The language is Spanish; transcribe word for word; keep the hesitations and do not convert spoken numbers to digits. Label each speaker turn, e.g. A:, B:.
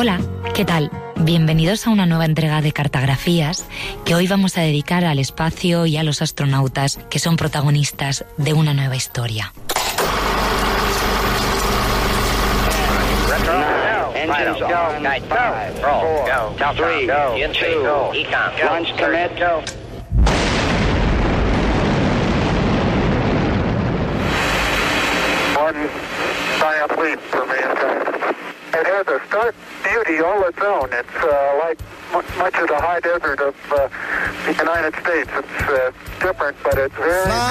A: Hola, ¿qué tal? Bienvenidos a una nueva entrega de Cartografías que hoy vamos a dedicar al espacio y a los astronautas que son protagonistas de una nueva historia.
B: Engines go, night five, roll, go, three, go, two, go, econ, go, launch commit, go.
C: One giant leap for mankind. It has a stark beauty all its own. It's uh, like m- much of the high desert of uh, the United States. It's uh, different, but it's very...